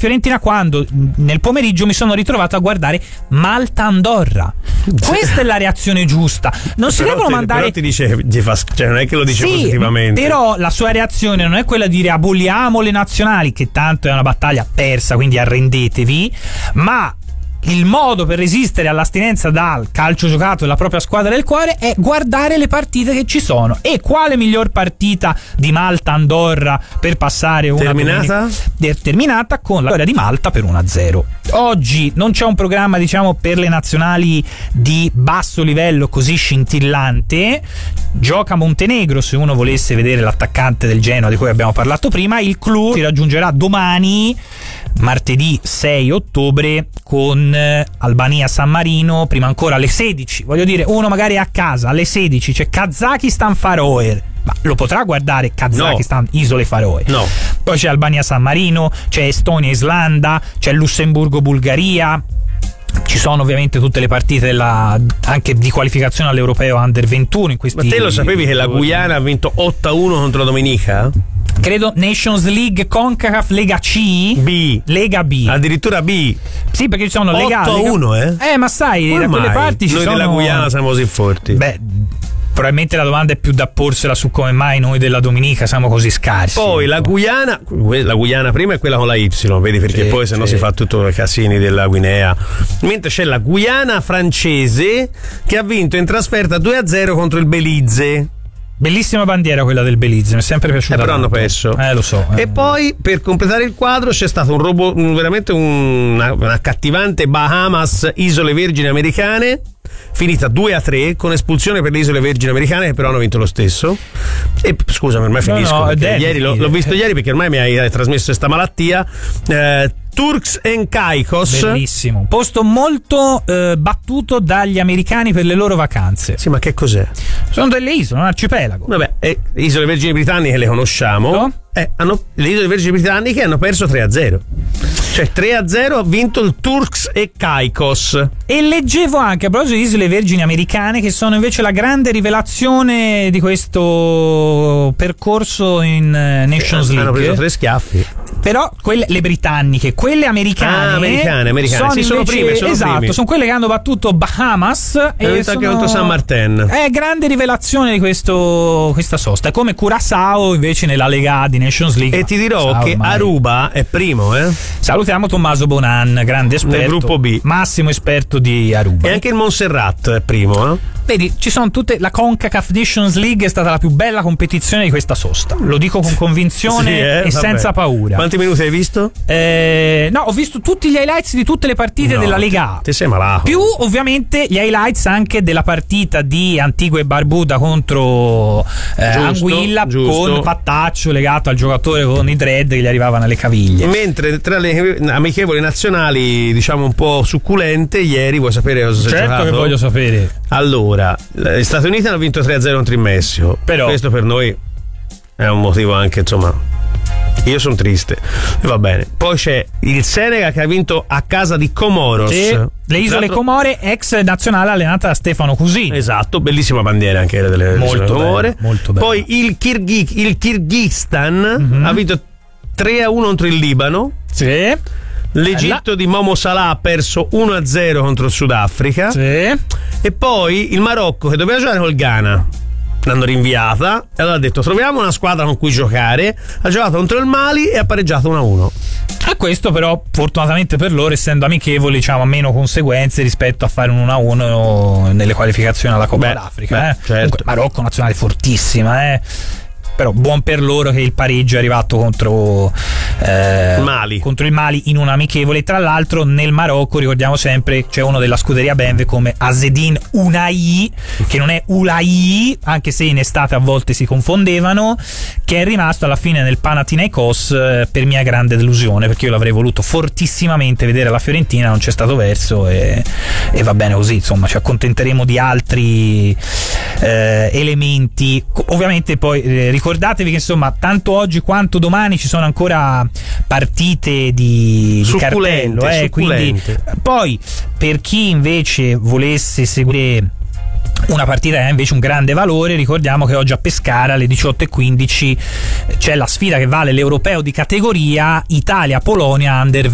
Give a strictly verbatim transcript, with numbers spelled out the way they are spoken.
Fiorentina quando nel pomeriggio mi sono ritrovato a guardare Malta-Andorra. Questa è la reazione giusta. Non si però devono te, mandare. Però ti dice, ti fa, cioè non è che lo dice sì, positivamente. Però la sua reazione non è quella di dire aboliamo le nazionali, che tanto è una battaglia persa, quindi arrendetevi, ma il modo per resistere all'astinenza dal calcio giocato della propria squadra del cuore è guardare le partite che ci sono. E quale miglior partita di Malta-Andorra per passare una terminata? Domenica, terminata con la vittoria di Malta per uno a zero. Oggi non c'è un programma, diciamo, per le nazionali di basso livello così scintillante. Gioca Montenegro, se uno volesse vedere l'attaccante del Genoa di cui abbiamo parlato prima. Il Clou si raggiungerà domani, martedì sei ottobre, con Albania-San Marino, prima ancora alle sedici. Voglio dire, uno magari a casa alle sedici c'è Kazakistan-Faroe, ma lo potrà guardare Kazakistan, no. Isole Faroe. No. Poi c'è Albania-San Marino, c'è Estonia-Islanda, c'è Lussemburgo-Bulgaria. Ci sono ovviamente tutte le partite della, anche di qualificazione all'Europeo Under ventuno in questi. Ma te lo sapevi che la Guyana ha vinto otto a uno contro la Dominica? Credo Nations League CONCACAF Lega C B. Lega B. Addirittura B. Sì, perché ci sono Lega otto a uno, eh? Eh, ma sai, come da quelle mai? parti ci noi sono. Noi della Guyana siamo così forti. Beh, probabilmente la domanda è più da porsela su come mai noi della Dominica siamo così scarsi. Poi la Guyana, la Guyana prima è quella con la Y, vedi, perché sì, poi se no sì. si fa tutto i casini della Guinea. Mentre c'è la Guyana francese che ha vinto in trasferta due a zero contro il Belize. Bellissima bandiera quella del Belize, mi è sempre piaciuta. Eh, però hanno perso. Eh, lo so. E poi per completare il quadro c'è stato un robo, veramente un, una, una accattivante Bahamas Isole Vergini Americane, finita due a tre con espulsione per le Isole Vergini Americane, che però hanno vinto lo stesso. E scusa, per me finisco, no, no, ieri l'ho, l'ho visto ieri perché ormai mi hai, hai trasmesso questa malattia. eh, Turks and Caicos, bellissimo, un posto molto eh, battuto dagli americani per le loro vacanze. Sì, ma che cos'è? Sono delle isole, un arcipelago. Vabbè, eh, le Isole Vergini Britanniche le conosciamo. No? Eh, hanno, le Isole Vergini Britanniche hanno perso tre a zero. Cioè tre a zero ha vinto il Turks e Caicos. E leggevo anche a proposito di Isole Vergini Americane che sono invece la grande rivelazione di questo percorso in Nations League. Hanno preso tre schiaffi. Però quelle, le britanniche, quelle americane, ah, americane, americane. sono, sì, invece, sono prime, sono esatto, primi. sono quelle che hanno battuto Bahamas e sono, anche contro San Martin. È grande rivelazione di questo, questa sosta. È come Curaçao invece nella Lega di Nations League. E ti dirò Curaçao, che ormai. Aruba è primo, eh? Salutiamo Tommaso Bonan, grande esperto. Nel gruppo B. Massimo esperto di Aruba. E anche il Montserrat è primo, eh? Vedi, ci sono tutte. La CONCACAF Nations League è stata la più bella competizione di questa sosta. Lo dico con convinzione sì, eh, e senza paura. Quanti minuti hai visto? Eh, no, ho visto tutti gli highlights di tutte le partite no, della Lega A. Ti sei malato. Più ovviamente gli highlights anche della partita di Antigua e Barbuda contro eh, giusto, Anguilla, giusto. Con Pattaccio legato al giocatore con i dread che gli arrivavano alle caviglie. Mentre tra le amichevoli nazionali, diciamo un po' succulente, ieri vuoi sapere cosa si è certo giocato? Certo che voglio sapere. Allora, gli Stati Uniti hanno vinto tre a zero contro il Messico. Però questo per noi è un motivo anche, insomma, io sono triste e va bene. Poi c'è il Senegal che ha vinto a casa di Comoros, sì, le isole Comore, ex nazionale allenata da Stefano Cusini. Esatto, bellissima bandiera anche delle molto isole Comore. Bello, molto bello. Poi il, Kirghi, il Kirghizistan mm-hmm. ha vinto tre a uno contro il Libano. Sì. L'Egitto di Momo Salah ha perso uno a zero contro il Sudafrica. Sì. E poi il Marocco che doveva giocare col Ghana, l'hanno rinviata e allora ha detto troviamo una squadra con cui giocare. Ha giocato contro il Mali e ha pareggiato uno a uno. A questo però fortunatamente per loro, essendo amichevoli, diciamo, ha meno conseguenze rispetto a fare un uno a uno nelle qualificazioni alla Coppa beh, d'Africa. beh, eh. certo. Comunque, Marocco nazionale fortissima, eh. Però buon per loro che il pareggio è arrivato contro, eh, Mali. contro il Mali in un amichevole. Tra l'altro nel Marocco, ricordiamo sempre, c'è uno della scuderia Benve come Azzedine Ounahi, che non è Oulahi, anche se in estate a volte si confondevano, che è rimasto alla fine nel Panathinaikos, eh, per mia grande delusione, perché io l'avrei voluto fortissimamente vedere alla Fiorentina, non c'è stato verso e, e va bene così, insomma ci accontenteremo di altri eh, elementi. Ovviamente poi eh, ricordatevi che insomma tanto oggi quanto domani ci sono ancora partite di, di cartello, eh, quindi poi per chi invece volesse seguire una partita che ha invece un grande valore, ricordiamo che oggi a Pescara alle diciotto e quindici c'è la sfida che vale l'europeo di categoria Italia-Polonia Under